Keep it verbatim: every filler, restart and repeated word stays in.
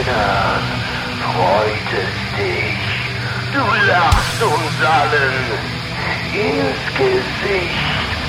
Dann freut es dich. Du lachst uns allen ins Gesicht.